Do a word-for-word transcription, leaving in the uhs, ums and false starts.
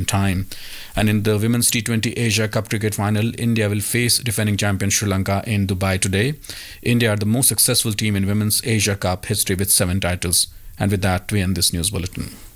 time. And in the Women's T twenty Asia Cup cricket final, India will face defending champion Sri Lanka in Dubai today. India are the most successful team in Women's Asia Cup history with seven titles. And with that, we end this news bulletin.